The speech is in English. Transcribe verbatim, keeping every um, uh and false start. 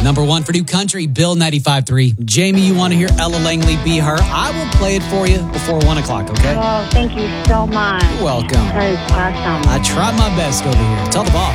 Number one for New Country, Bill ninety-five point three. Jamie, you want to hear Ella Langley, Be Her? I will play it for you before one o'clock, okay? Oh, thank you so much. You're welcome. That is awesome. I try my best over here. Tell the boss.